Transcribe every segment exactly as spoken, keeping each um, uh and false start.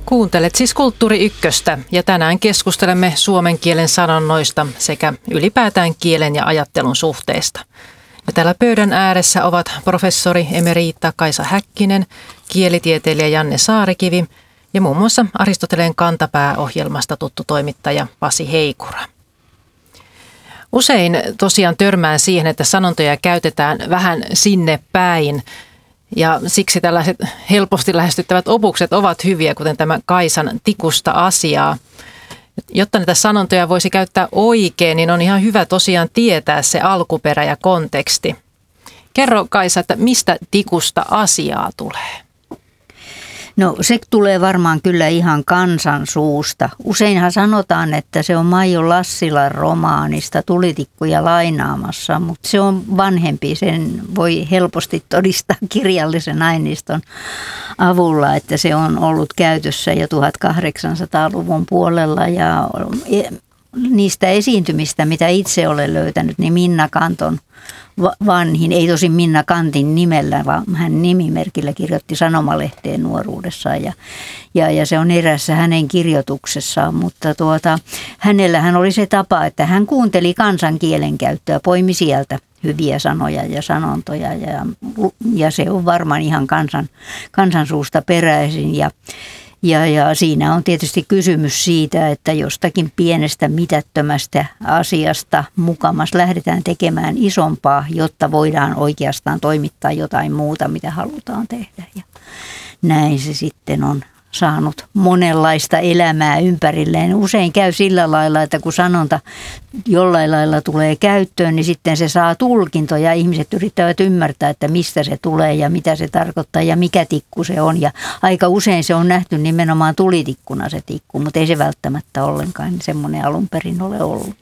Kuuntelet siis Kulttuuri Ykköstä ja tänään keskustelemme suomen kielen sanonnoista sekä ylipäätään kielen ja ajattelun suhteesta. Ja täällä pöydän ääressä ovat professori emerita Kaisa Häkkinen, kielitieteilijä Janne Saarikivi ja muun muassa Aristoteleen kantapää-ohjelmasta tuttu toimittaja Pasi Heikura. Usein tosiaan törmään siihen, että sanontoja käytetään vähän sinne päin. Ja siksi tällaiset helposti lähestyttävät opukset ovat hyviä, kuten tämä Kaisan tikusta asiaa. Jotta näitä sanontoja voisi käyttää oikein, niin on ihan hyvä tosiaan tietää se alkuperä ja konteksti. Kerro Kaisa, että mistä tikusta asiaa tulee? No se tulee varmaan kyllä ihan kansan suusta. Useinhan sanotaan, että se on Maijo Lassilan romaanista Tulitikkuja lainaamassa, mutta se on vanhempi. Sen voi helposti todistaa kirjallisen aineiston avulla, että se on ollut käytössä jo tuhatkahdeksansataaluvun puolella ja niistä esiintymistä, mitä itse olen löytänyt, niin Minna Kanton vanhin, ei tosin Minna Kantin nimellä, vaan hän nimimerkillä kirjoitti sanomalehteen nuoruudessaan ja, ja, ja se on erässä hänen kirjoituksessaan, mutta tuota, hänellähän oli se tapa, että hän kuunteli kansankielen käyttöä, poimi sieltä hyviä sanoja ja sanontoja ja, ja se on varmaan ihan kansan, kansansuusta peräisin ja Ja, ja siinä on tietysti kysymys siitä, että jostakin pienestä mitättömästä asiasta mukamas lähdetään tekemään isompaa, jotta voidaan oikeastaan toimittaa jotain muuta, mitä halutaan tehdä. Ja näin se sitten on saanut monenlaista elämää ympärilleen. Usein käy sillä lailla, että kun sanonta jollain lailla tulee käyttöön, niin sitten se saa tulkintoja. Ihmiset yrittävät ymmärtää, että mistä se tulee ja mitä se tarkoittaa ja mikä tikku se on. Ja aika usein se on nähty nimenomaan tulitikkuna se tikku, mutta ei se välttämättä ollenkaan semmoinen alun perin ole ollut.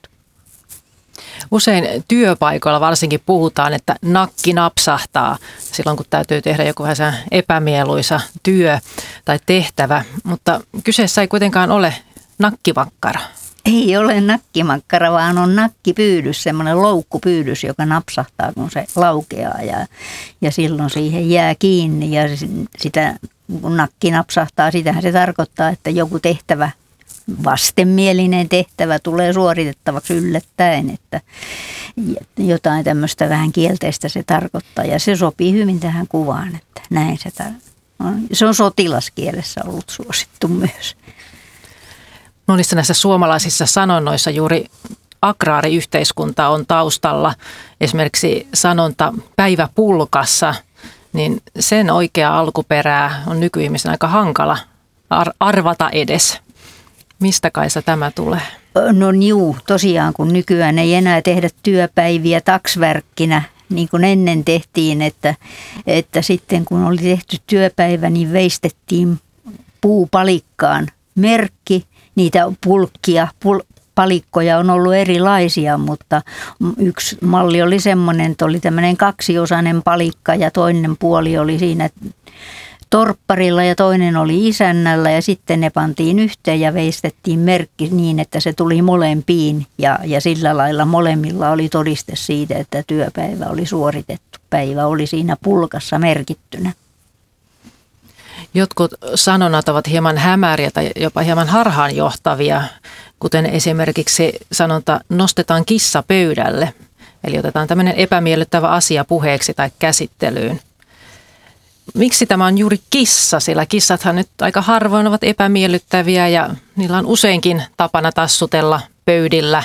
Usein työpaikoilla varsinkin puhutaan, että nakki napsahtaa silloin, kun täytyy tehdä joku vähän epämieluisa työ tai tehtävä, mutta kyseessä ei kuitenkaan ole nakkimakkara. Ei ole nakkimakkara, vaan on nakkipyydys, semmoinen loukkupyydys, joka napsahtaa, kun se laukeaa ja, ja silloin siihen jää kiinni ja sitä, kun nakki napsahtaa, sitähän se tarkoittaa, että joku tehtävä vastenmielinen tehtävä tulee suoritettavaksi yllättäen, että jotain tämmöistä vähän kielteistä se tarkoittaa ja se sopii hyvin tähän kuvaan, että näin se tar- se on sotilaskielessä ollut suosittu myös. Monissa näissä suomalaisissa sanonnoissa juuri agraariyhteiskunta on taustalla, esimerkiksi sanonta päivä pulkassa, niin sen oikea alkuperää on nykyihmisen aika hankala ar- arvata edes. Mistä Kaisa tämä tulee? No juu, tosiaan kun nykyään ei enää tehdä työpäiviä taksvärkkinä, niin kuin ennen tehtiin, että, että sitten kun oli tehty työpäivä, niin veistettiin puupalikkaan merkki, niitä pulkkia, pul, palikkoja on ollut erilaisia, mutta yksi malli oli semmoinen, että oli tämmöinen kaksiosainen palikka ja toinen puoli oli siinä torpparilla ja toinen oli isännällä ja sitten ne pantiin yhteen ja veistettiin merkki niin, että se tuli molempiin ja, ja sillä lailla molemmilla oli todiste siitä, että työpäivä oli suoritettu. Päivä oli siinä pulkassa merkittynä. Jotkut sanonnat ovat hieman hämäriä tai jopa hieman harhaanjohtavia, kuten esimerkiksi sanonta nostetaan kissa pöydälle, eli otetaan tämmöinen epämiellyttävä asia puheeksi tai käsittelyyn. Miksi tämä on juuri kissa, sillä kissathan nyt aika harvoin ovat epämiellyttäviä ja niillä on useinkin tapana tassutella pöydillä.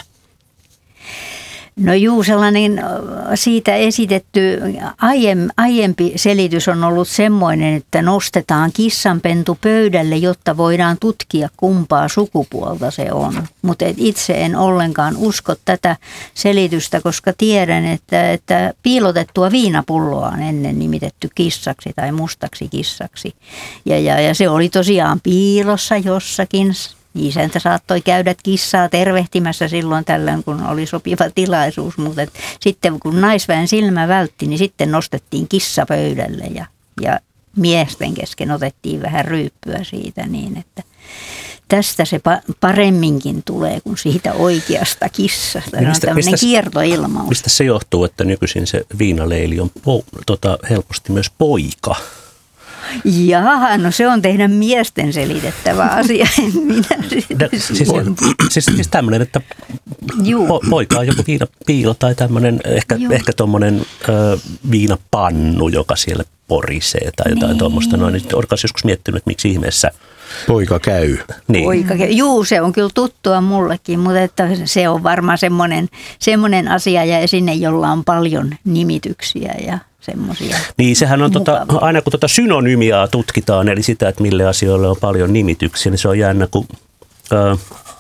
No juu, sellainen siitä esitetty aiempi selitys on ollut semmoinen, että nostetaan kissanpentu pöydälle, jotta voidaan tutkia kumpaa sukupuolta se on. Mutta itse en ollenkaan usko tätä selitystä, koska tiedän, että, että piilotettua viinapulloa on ennen nimitetty kissaksi tai mustaksi kissaksi. Ja, ja, ja se oli tosiaan piilossa jossakin. Isäntä saattoi käydä kissaa tervehtimässä silloin tällöin, kun oli sopiva tilaisuus, mutta sitten kun naisväen silmä vältti, niin sitten nostettiin kissa pöydälle ja, ja miesten kesken otettiin vähän ryyppyä siitä niin, että tästä se paremminkin tulee kuin siitä oikeasta kissasta. Mistä, se on tämmöinen kiertoilmaus. Mistä se johtuu, että nykyisin se viinaleili on po, tota, helposti myös poika? Jaha, no se on teidän miesten selitettävä asia. Minä no, siis, siis, siis tämmöinen, että po, poika on joku viinapiilo tai tämmöinen, ehkä, ehkä tuommoinen viinapannu, joka siellä porisee tai jotain niin. tuommoista. No, niin oletko joskus miettinyt, että miksi ihmeessä poika käy. Niin. Poika käy. Juu, se on kyllä tuttua mullekin, mutta että se on varmaan semmoinen, semmoinen asia ja sinne, jolla on paljon nimityksiä ja semmoisia. Niin, sehän on tota, aina kun tota synonymiaa tutkitaan, eli sitä, että mille asioille on paljon nimityksiä, niin se on jännä, kun ö,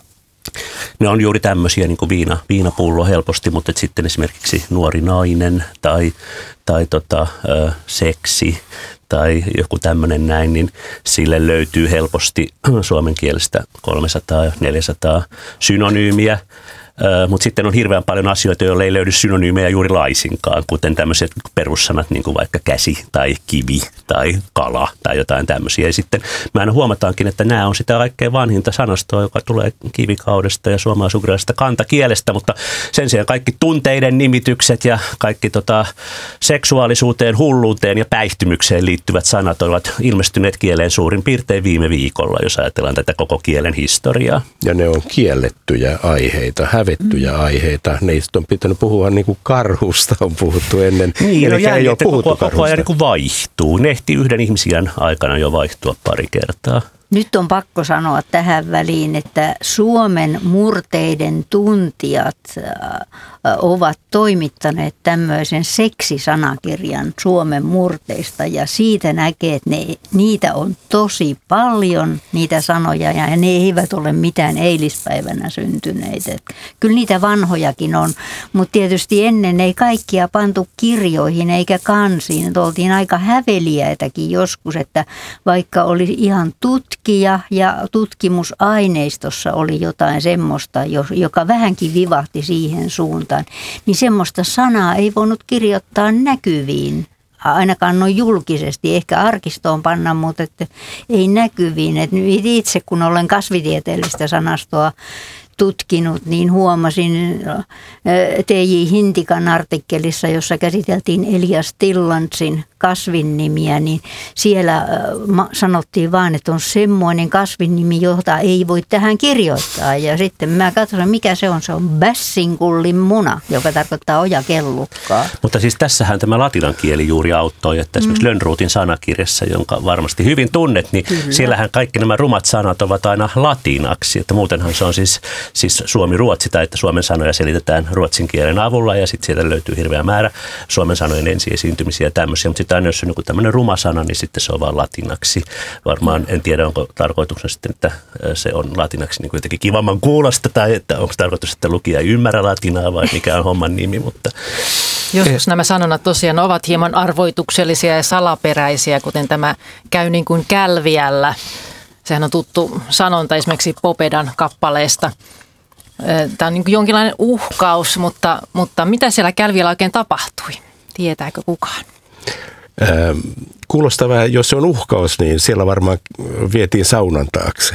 ne on juuri tämmöisiä niin kuin viina, viinapullo helposti, mutta sitten esimerkiksi nuori nainen tai, tai tota, ö, seksi tai joku tämmöinen näin, niin sille löytyy helposti suomen kielestä kolmesataa neljäsataa synonyymiä. Mutta sitten on hirveän paljon asioita, joille ei löydy synonyymejä juuri laisinkaan, kuten tämmöiset perussanat, niin kuin vaikka käsi tai kivi tai kala tai jotain tämmöisiä. Ja sitten me aina huomataankin, että nämä on sitä kaikkein vanhinta sanastoa, joka tulee kivikaudesta ja suomalaisugrilaisesta kantakielestä, mutta sen sijaan kaikki tunteiden nimitykset ja kaikki tota, seksuaalisuuteen, hulluuteen ja päihtymykseen liittyvät sanat ovat ilmestyneet kieleen suurin piirtein viime viikolla, jos ajatellaan tätä koko kielen historiaa. Ja ne on kiellettyjä aiheita, vettyjä aiheita. Niistä on pitänyt puhua niin kuin karhusta, on puhuttu ennen. Niin, eli no ei ole puhuttu koko, koko ajan niin kuin vaihtuu. Ne ehtii yhden ihmisiän aikana jo vaihtua pari kertaa. Nyt on pakko sanoa tähän väliin, että Suomen murteiden tuntijat ovat toimittaneet tämmöisen seksisanakirjan Suomen murteista ja siitä näkee, että ne, niitä on tosi paljon, niitä sanoja, ja ne eivät ole mitään eilispäivänä syntyneitä. Kyllä niitä vanhojakin on, mutta tietysti ennen ei kaikkia pantu kirjoihin eikä kansiin. Et oltiin aika häveliäitäkin joskus, että vaikka oli ihan tutkija ja tutkimusaineistossa oli jotain semmoista, joka vähänkin vivahti siihen suuntaan, niin semmoista sanaa ei voinut kirjoittaa näkyviin, ainakaan noin julkisesti, ehkä arkistoon panna, mutta että ei näkyviin. Et itse kun olen kasvitieteellistä sanastoa tutkinut, niin huomasin T J Hintikan artikkelissa, jossa käsiteltiin Elias Tillandsin kasvinnimiä, niin siellä sanottiin vaan, että on semmoinen kasvinnimi, jota ei voi tähän kirjoittaa. Ja sitten mä katsoin, mikä se on. Se on bässinkullin muna, joka tarkoittaa ojakellukkaa. Mutta siis tässähän tämä latinan kieli juuri auttoi, että esimerkiksi mm. Lönnrotin sanakirjassa, jonka varmasti hyvin tunnet, niin Kyllä. siellähän kaikki nämä rumat sanat ovat aina latinaksi. Että muutenhan se on siis, siis suomi-ruotsi, tai että suomen sanoja selitetään ruotsin kielen avulla, ja sitten sieltä löytyy hirveä määrä suomen sanojen ensiesiintymisiä ja tämmöisiä. Mutta sitten aina jos on joku tämmöinen ruma sana, niin sitten se on vaan latinaksi. Varmaan en tiedä, onko tarkoituksena sitten, että se on latinaksi niin kuin jotenkin kivamman kuulosta, tai että onko tarkoitus, että lukija ei ymmärrä latinaa vai mikä on homman nimi, mutta joskus nämä sanonnat tosiaan ovat hieman arvoituksellisia ja salaperäisiä, kuten tämä käy niin kuin kälviällä. Sehän on tuttu sanonta esimerkiksi Popedan kappaleesta. Tämä on niin kuin jonkinlainen uhkaus, mutta, mutta mitä siellä kälviällä oikein tapahtui? Tietääkö kukaan? Kuulostaa vähän, jos se on uhkaus, niin siellä varmaan vietiin saunan taakse.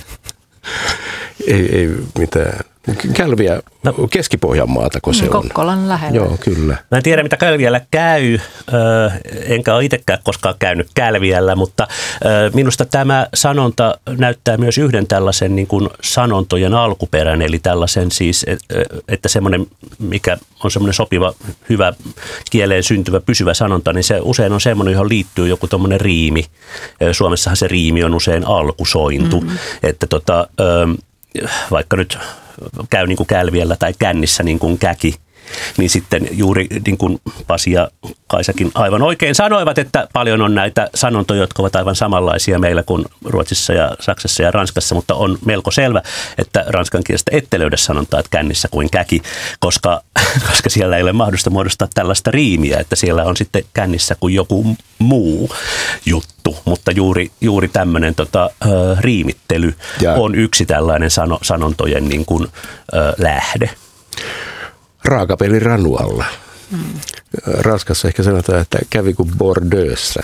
ei, ei mitään. Kälviä no, Keski-Pohjanmaata, kun se on. Kokkolan lähellä. Joo, kyllä. Mä en tiedä, mitä Kälviällä käy, enkä ole itsekään koskaan käynyt Kälviällä, mutta minusta tämä sanonta näyttää myös yhden tällaisen niin kuin sanontojen alkuperän, eli tällaisen siis, että semmoinen, mikä on semmoinen sopiva, hyvä kieleen syntyvä, pysyvä sanonta, niin se usein on semmoinen, johon liittyy joku tommoinen riimi. Suomessahan se riimi on usein alkusointu, mm-hmm. että tota, vaikka nyt käy niin kuin Kälviällä tai kännissä niin kuin käki, niin sitten juuri niin kuin Pasi ja Kaisakin aivan oikein sanoivat, että paljon on näitä sanontoja, jotka ovat aivan samanlaisia meillä kuin Ruotsissa ja Saksassa ja Ranskassa, mutta on melko selvä, että ranskan kielestä ette löydä sanontaa, että kännissä kuin käki, koska, koska siellä ei ole mahdollista muodostaa tällaista riimiä, että siellä on sitten kännissä kuin joku muu juttu, mutta juuri, juuri tämmöinen tota, ö, riimittely ja on yksi tällainen sano, sanontojen niin kuin, ö, lähde. Raakapeli ranualla. Mm. Ranskassa ehkä sanotaan, että kävi kuin Bordeauxssa.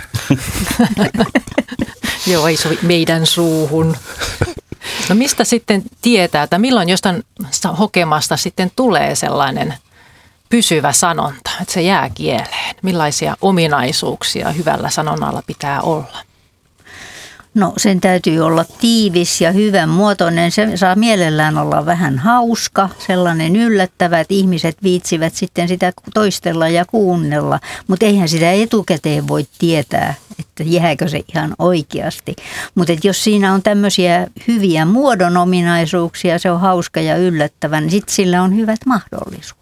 Joo, ei sovi meidän suuhun. No mistä sitten tietää, että milloin jostain hokemasta sitten tulee sellainen pysyvä sanonta, että se jää kieleen? Millaisia ominaisuuksia hyvällä sanonnalla pitää olla? No sen täytyy olla tiivis ja hyvän muotoinen. Se saa mielellään olla vähän hauska, sellainen yllättävä, että ihmiset viitsivät sitten sitä toistella ja kuunnella. Mutta eihän sitä etukäteen voi tietää, että jääkö se ihan oikeasti. Mutta jos siinä on tämmöisiä hyviä muodonominaisuuksia, se on hauska ja yllättävä, niin sitten sillä on hyvät mahdollisuudet.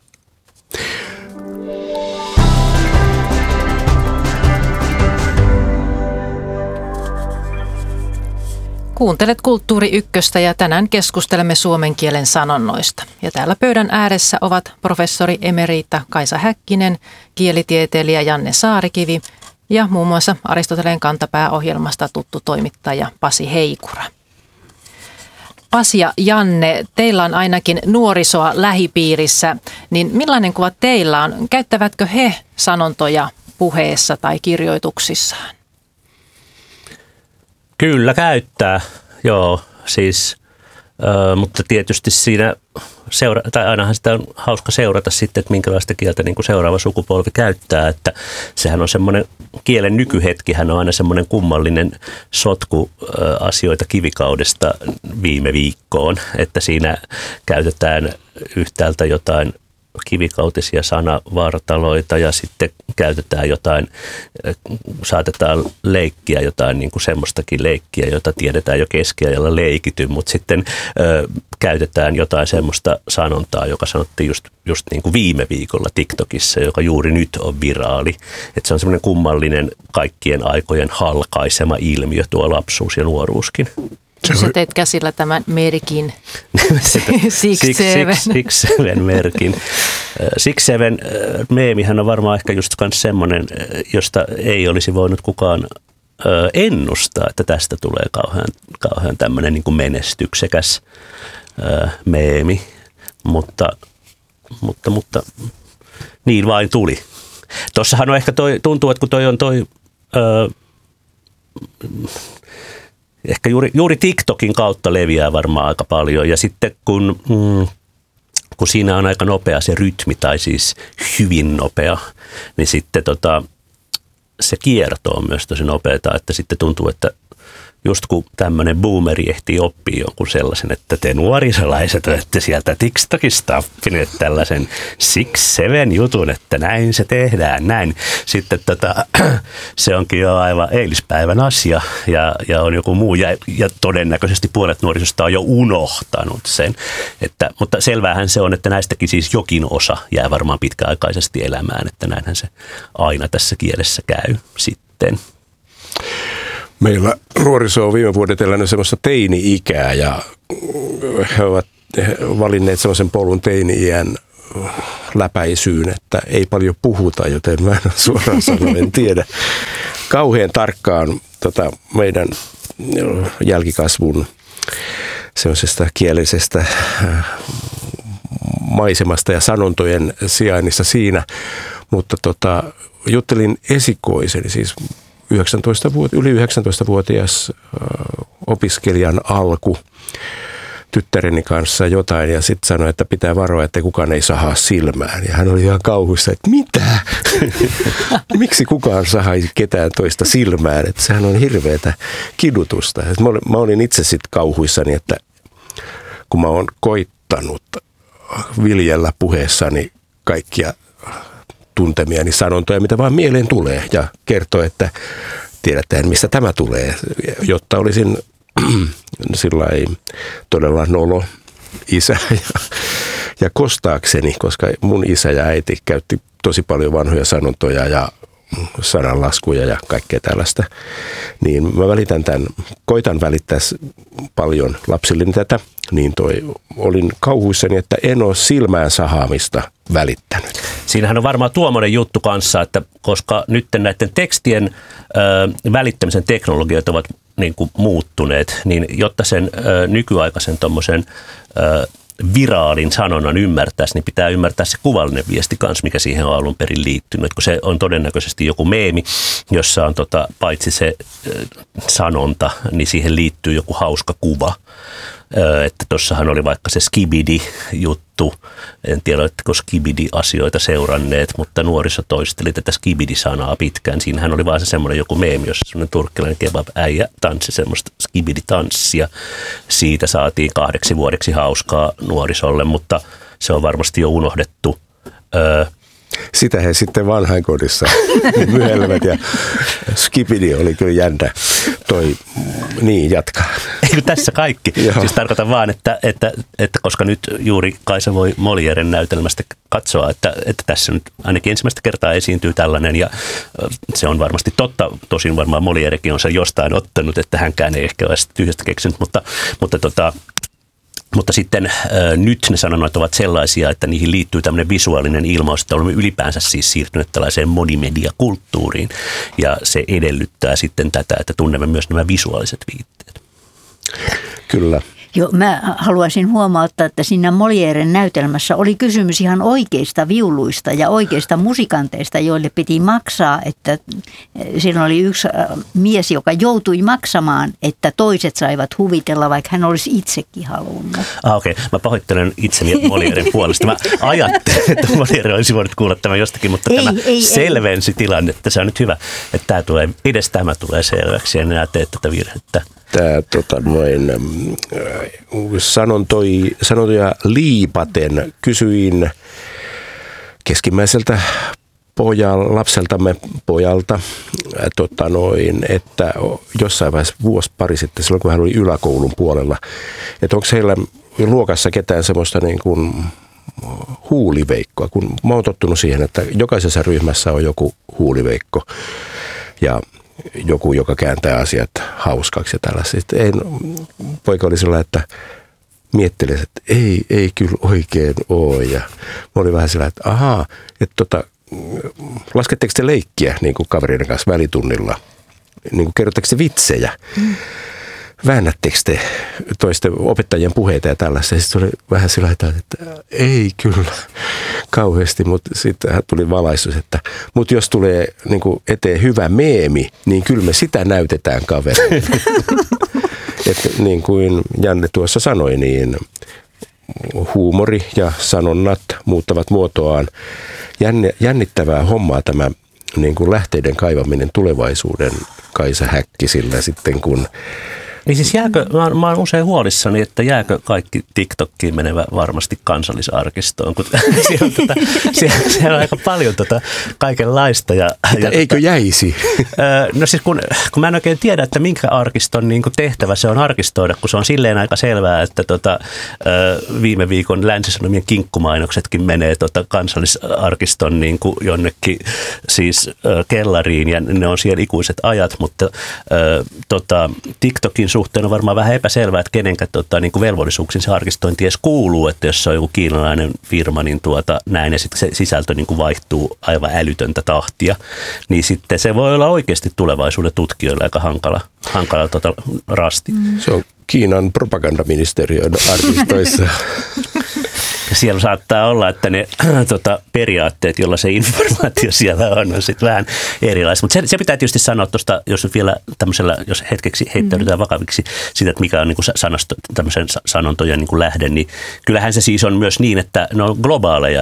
Kuuntelet Kulttuuri Ykköstä ja tänään keskustelemme suomen kielen sanonnoista. Ja täällä pöydän ääressä ovat professori emerita Kaisa Häkkinen, kielitieteilijä Janne Saarikivi ja muun muassa Aristoteleen kantapää-ohjelmasta tuttu toimittaja Pasi Heikura. Pasi ja Janne, teillä on ainakin nuorisoa lähipiirissä, niin millainen kuva teillä on? Käyttävätkö he sanontoja puheessa tai kirjoituksissaan? Kyllä käyttää, joo, siis, ö, mutta tietysti siinä, seura- tai ainahan sitä on hauska seurata sitten, että minkälaista kieltä niin kuin seuraava sukupolvi käyttää, että sehän on semmoinen, kielen nykyhetkihän on aina semmoinen kummallinen sotku ö, asioita kivikaudesta viime viikkoon, että siinä käytetään yhtäältä jotain kivikautisia sanavartaloita ja sitten käytetään jotain, saatetaan leikkiä jotain niin kuin semmoistakin leikkiä, jota tiedetään jo keskiajalla leikity, mutta sitten ö, käytetään jotain semmoista sanontaa, joka sanottiin just, just niin kuin viime viikolla TikTokissa, joka juuri nyt on viraali. Että se on semmoinen kummallinen kaikkien aikojen halkaisema ilmiö tuo lapsuus ja nuoruuskin. Sä teet käsillä tämän merkin, Six Seven merkin. Six Seven meemihän on varmaan ehkä just kans semmoinen, josta ei olisi voinut kukaan ennustaa, että tästä tulee kauhean, kauhean tämmöinen niin kuin menestyksekäs meemi, mutta, mutta, mutta niin vain tuli. Tossahan on ehkä toi, tuntuu, että kun toi on toi... Öö, Ehkä juuri, juuri TikTokin kautta leviää varmaan aika paljon ja sitten kun, mm, kun siinä on aika nopea se rytmi tai siis hyvin nopea, niin sitten tota, se kierto on myös tosi nopeata, että sitten tuntuu, että just kun tämmöinen boomeri ehtii oppia jonkun sellaisen, että te nuorisolaiset olette sieltä TikTokista oppineet tällaisen Six Seven jutun, että näin se tehdään, näin. Sitten tota, se onkin jo aivan eilispäivän asia ja, ja on joku muu ja, ja todennäköisesti puolet nuorisosta on jo unohtanut sen. Että, mutta selväähän se on, että näistäkin siis jokin osa jää varmaan pitkäaikaisesti elämään, että näinhän se aina tässä kielessä käy sitten. Meillä nuoriso on viime vuodet elänyt semmoista teini-ikää ja he ovat valinneet semmoisen polun teini-iän läpäisyyn, että ei paljon puhuta, joten mä en suoraan sanoen en tiedä kauhean tarkkaan tota meidän jälkikasvun semmoisesta kielisestä maisemasta ja sanontojen sijainnissa siinä, mutta tota, juttelin esikoiseni, siis yhdeksäntoista-vuot- yli yhdeksäntoistavuotias opiskelijan alku tyttäreni kanssa jotain ja sitten sanoi, että pitää varoa, että kukaan ei sahaa silmään. Ja hän oli ihan kauhuissa, että mitä? Miksi kukaan sahaisi ketään toista silmään? Että sehän on hirveätä kidutusta. Et mä olin itse sitten kauhuissani, että kun mä oon koittanut viljellä puheessani kaikkia tuntemiani sanontoja, mitä vaan mieleen tulee ja kertoo, että tiedättehän mistä tämä tulee, jotta olisin sillai todella nolo isä ja, ja kostaakseni, koska mun isä ja äiti käytti tosi paljon vanhoja sanontoja ja sananlaskuja ja kaikkea tällaista, niin mä välitän tämän, koitan välittää paljon lapsilleni tätä, niin toi olin kauhuissani, että en ole silmään sahaamista välittänyt. Siinähän on varmaan tuommoinen juttu kanssa, että koska nyt näiden tekstien ö, välittämisen teknologiat ovat niin kuin muuttuneet, niin jotta sen ö, nykyaikaisen tommosen ö, viraalin sanonnan ymmärtäisi, niin pitää ymmärtää se kuvallinen viesti kanssa, mikä siihen on alun perin liittynyt. Kun se on todennäköisesti joku meemi, jossa on tota, paitsi se ö, sanonta, niin siihen liittyy joku hauska kuva. Että tuossahan oli vaikka se skibidi-juttu, en tiedä, oletteko skibidi-asioita seuranneet, mutta nuoriso toisteli tätä skibidi-sanaa pitkään. Siinähän oli vaan se semmoinen joku meemi, jossa semmoinen turkkilainen kebab-äijä tanssi semmoista skibidi-tanssia. Siitä saatiin kahdeksi vuodeksi hauskaa nuorisolle, mutta se on varmasti jo unohdettu. Öö, Sitä he sitten vanhainkodissa myhelmät ja skibidi oli kyllä jännä. Toi, niin, jatkaa. Eikö tässä kaikki? Siis tarkoitan vaan, että, että, että koska nyt juuri Kaisa voi Molièren näytelmästä katsoa, että, että tässä nyt ainakin ensimmäistä kertaa esiintyy tällainen ja se on varmasti totta. Tosin varmaan Molièrekin on se jostain ottanut, että hänkään ei ehkä ole tyhjästä keksinyt, mutta, mutta tota... Mutta sitten äh, nyt ne sanonnat ovat sellaisia, että niihin liittyy tämmöinen visuaalinen ilmaus, että olemme ylipäänsä siis siirtyneet tällaiseen monimediakulttuuriin. Ja se edellyttää sitten tätä, että tunnemme myös nämä visuaaliset viitteet. Kyllä. Joo, mä haluaisin huomauttaa, että siinä Molièren näytelmässä oli kysymys ihan oikeista viuluista ja oikeista musikanteista, joille piti maksaa, että siinä oli yksi mies, joka joutui maksamaan, että toiset saivat huvitella, vaikka hän olisi itsekin halunnut. Ah, okei, okay. Mä pahoittelen itseni Molièren puolesta. Mä ajattelin, että Molière olisi voinut kuulla tämän jostakin, mutta ei, tämä ei, selvensi ei. tilannetta. Se on nyt hyvä, että tämä tulee, edes tämä tulee selväksi ja enää teet tätä virhettä. Tämä tota, noin, sanontoi, sanontoja liipaten kysyin keskimmäiseltä pojan, lapseltamme pojalta, tota, noin, että jossain vaiheessa vuosi pari sitten, silloin kun hän oli yläkoulun puolella, että onko heillä luokassa ketään semmoista niin kuin huuliveikkoa, kun mä oon tottunut siihen, että jokaisessa ryhmässä on joku huuliveikko ja joku, joka kääntää asiat hauskaksi ja tällaista. Ei, poika oli sellainen, että miettelisi, että ei, ei kyllä oikein ole. Ja mä olin vähän sellainen, että ahaa, että tota, lasketteko te leikkiä niin kuin kavereiden kanssa välitunnilla? Niin kuin kerrotteko te vitsejä? Mm. Väännättekö te toisten opettajien puheita ja tällaista? Ja sitten oli vähän sillä tavalla, että ei kyllä kauheasti, mutta sitten tuli valaistus, että mutta jos tulee niin kuin eteen hyvä meemi, niin kyllä me sitä näytetään kavereille. Että niin kuin Janne tuossa sanoi, niin huumori ja sanonnat muuttavat muotoaan. Jänne, jännittävää hommaa tämä niin kuin lähteiden kaivaminen tulevaisuuden Kaisa Häkkisillä sitten, kun niin siis jääkö, mä, mä oon usein huolissani, että jääkö kaikki TikTokkiin menevä varmasti kansallisarkistoon, kun siellä on, tota, siellä, siellä on aika paljon tota kaikenlaista. Ja, ja eikö tota, jäisi? No siis kun, kun mä en oikein tiedä, että minkä arkiston niin kuin tehtävä se on arkistoida, kun se on silleen aika selvää, että tota, viime viikon Länsi-Sanomien kinkkumainoksetkin menee tota kansallisarkiston niin kuin jonnekin siis kellariin ja ne on siellä ikuiset ajat, mutta tota, TikTokin suhteen on varmaan vähän epäselvää, että kenenkä tota, niin kuin velvollisuuksiin se arkistointi edes kuuluu, että jos se on joku kiinalainen firma, niin tuota, näin ja sitten se sisältö niin kuin vaihtuu aivan älytöntä tahtia, niin sitten se voi olla oikeasti tulevaisuuden tutkijoille aika hankala, hankala tota, rasti. Mm. Se on Kiinan propagandaministeriön arkistoissa. Siellä saattaa olla, että ne tota, periaatteet, joilla se informaatio siellä on, on sitten vähän erilaisia. Mutta se, se pitää tietysti sanoa tuosta, jos vielä tämmöisellä, jos hetkeksi heittäydytään vakaviksi siitä, että mikä on niin kuin sanasto, tämmöisen sanontojen niin kuin lähde, niin kyllähän se siis on myös niin, että ne on globaaleja.